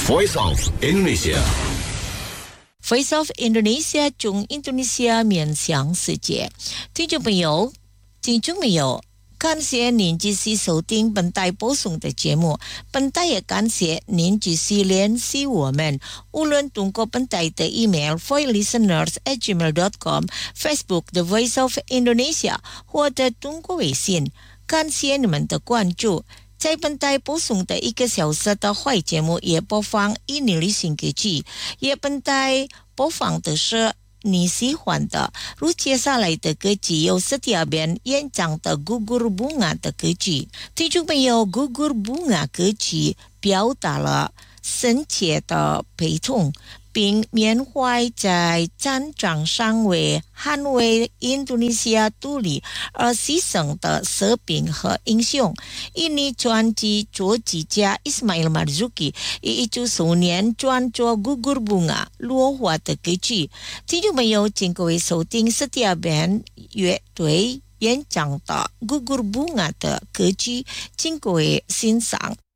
Voice of Indonesia Voice of Indonesia 中印度尼西亚面向世界，听众朋友、听众朋友，感谢您继续收听本台播送的节目。本台也感谢您继续联系我们，无论通过本台的 email voicelisteners@gmail.com、Facebook The Voice of Indonesia， 或者通过微信。感谢你们的关注。在本台播送的1个小时的坏节目也播放印尼旅行歌曲，也本台播放的是你喜欢的，如接下来的歌曲有Setia Band演唱的 Gugur Bunga 的歌曲。听众朋友， Gugur Bunga 歌曲表达了深切的悲痛，并缅怀在战场上为捍卫印度尼西亚独立而牺牲的士兵和英雄。印尼传记作曲家 Ismail Marzuki 以1995年创作 Gugur Bunga 落花的歌曲。听众朋友，请各位收听 Setia Band 乐队演唱的 Gugur Bunga 的歌曲，请各位欣赏。